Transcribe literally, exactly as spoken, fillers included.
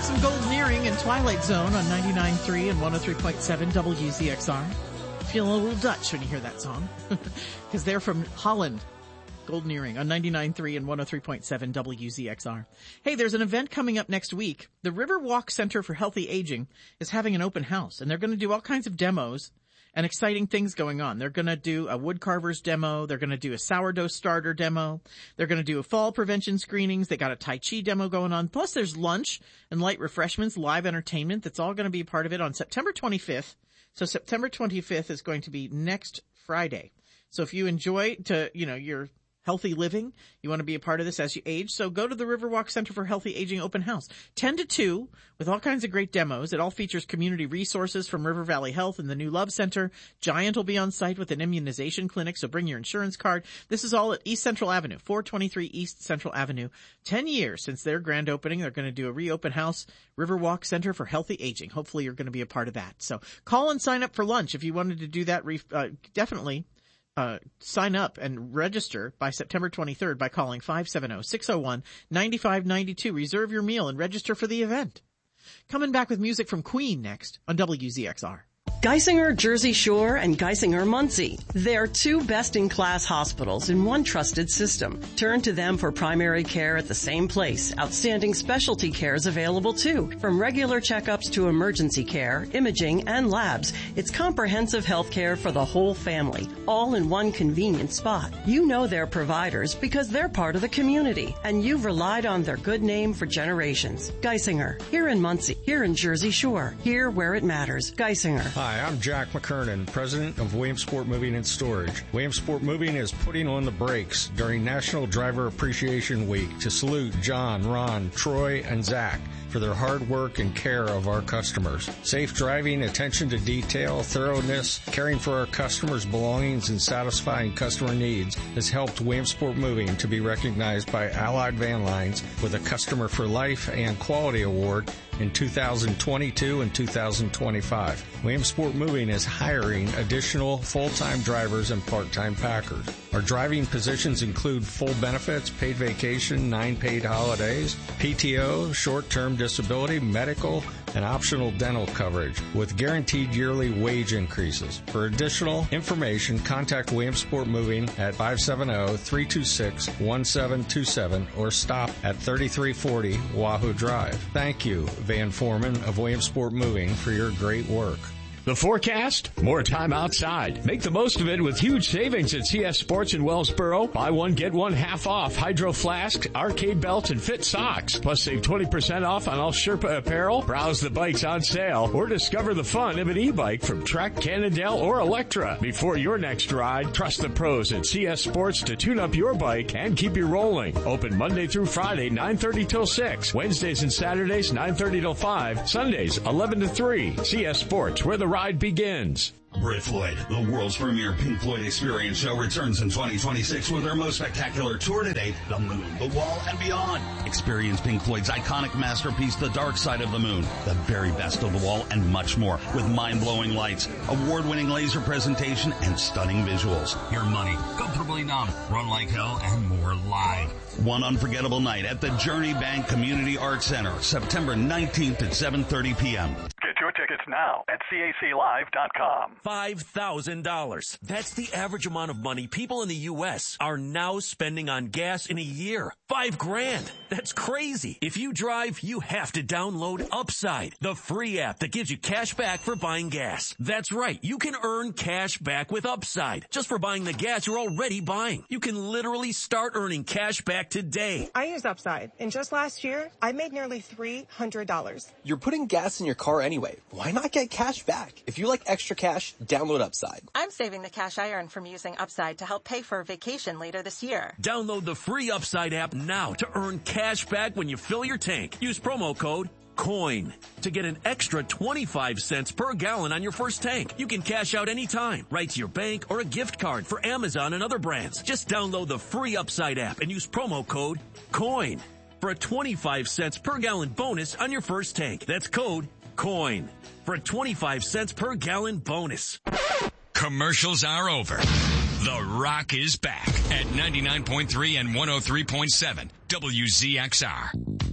some Golden Earring and Twilight Zone on ninety-nine point three and one oh three point seven W Z X R. Feeling a little Dutch when you hear that song. Because they're from Holland. Golden Earring on ninety-nine point three and one oh three point seven W Z X R. Hey, there's an event coming up next week. The Riverwalk Center for Healthy Aging is having an open house, and they're going to do all kinds of demos and exciting things going on. They're going to do a woodcarver's demo. They're going to do a sourdough starter demo. They're going to do a fall prevention screenings. They got a Tai Chi demo going on. Plus there's lunch and light refreshments, live entertainment. That's all going to be a part of it on September twenty-fifth. So September twenty-fifth is going to be next Friday. So if you enjoy to, you know, your healthy living, you want to be a part of this as you age, so go to the Riverwalk Center for Healthy Aging open house. ten to two with all kinds of great demos. It all features community resources from River Valley Health and the new Love Center. Giant will be on site with an immunization clinic, so bring your insurance card. This is all at East Central Avenue, four twenty-three East Central Avenue. Ten years since their grand opening. They're going to do a reopen house, Riverwalk Center for Healthy Aging. Hopefully you're going to be a part of that. So call and sign up for lunch if you wanted to do that. Uh, definitely. Uh, sign up and register by September twenty-third by calling five seven zero, six zero one, nine five nine two. Reserve your meal and register for the event. Coming back with music from Queen next on W Z X R. Geisinger Jersey Shore and Geisinger Muncie. They're two best-in-class hospitals in one trusted system. Turn to them for primary care at the same place. Outstanding specialty care is available too. From regular checkups to emergency care, imaging, and labs, it's comprehensive health care for the whole family, all in one convenient spot. You know their providers because they're part of the community, and you've relied on their good name for generations. Geisinger, here in Muncie, here in Jersey Shore, here where it matters. Geisinger. Hi, I'm Jack McKernan, president of Williamsport Moving and Storage. Williamsport Moving is putting on the brakes during National Driver Appreciation Week to salute John, Ron, Troy, and Zach for their hard work and care of our customers. Safe driving, attention to detail, thoroughness, caring for our customers' belongings, and satisfying customer needs has helped Williamsport Moving to be recognized by Allied Van Lines with a Customer for Life and Quality Award in two thousand twenty-two and two thousand twenty-five. Williamsport Moving is hiring additional full-time drivers and part-time packers. Our driving positions include full benefits, paid vacation, nine paid holidays, P T O, short-term disability, medical, and optional dental coverage with guaranteed yearly wage increases. For additional information, contact Williamsport Moving at five seven zero, three two six, one seven two seven or stop at thirty-three forty Wahoo Drive. Thank you, Van Foreman of Williamsport Moving, for your great work. The forecast? More time outside. Make the most of it with huge savings at C S Sports in Wellsboro. Buy one, get one half off Hydro Flasks, arcade belts, and fit socks. Plus save twenty percent off on all Sherpa apparel. Browse the bikes on sale or discover the fun of an e-bike from Trek, Cannondale, or Electra. Before your next ride, trust the pros at C S Sports to tune up your bike and keep you rolling. Open Monday through Friday, nine thirty till six. Wednesdays and Saturdays, nine thirty till five. Sundays, eleven to three. C S Sports, where the ride begins. Brit Floyd, the world's premier Pink Floyd experience show, returns in twenty twenty-six with their most spectacular tour to date, The Moon, The Wall, and Beyond. Experience Pink Floyd's iconic masterpiece, The Dark Side of the Moon, the very best of The Wall, and much more, with mind-blowing lights, award-winning laser presentation, and stunning visuals. Your money, comfortably numb, Run Like Hell, and more live. One unforgettable night at the Journey Bank Community Arts Center, September nineteenth at seven thirty p.m. Get your tickets now at C A C live dot com. five thousand dollars. That's the average amount of money people in the U S are now spending on gas in a year. Five grand. That's crazy. If you drive, you have to download Upside, the free app that gives you cash back for buying gas. That's right. You can earn cash back with Upside just for buying the gas you're already buying. You can literally start earning cash back today. I use Upside, and just last year, I made nearly three hundred dollars. You're putting gas in your car anyway. Why not get cash back? If you like extra cash, download Upside. I'm saving the cash I earn from using Upside to help pay for a vacation later this year. Download the free Upside app now to earn cash back when you fill your tank. Use promo code COIN to get an extra twenty-five cents per gallon on your first tank. You can cash out anytime, right to your bank or a gift card for Amazon and other brands. Just download the free Upside app and use promo code COIN for a twenty-five cents per gallon bonus on your first tank. That's code COIN for a twenty-five cents per gallon bonus. Commercials are over. The Rock is back at ninety-nine point three and one oh three point seven W Z X R.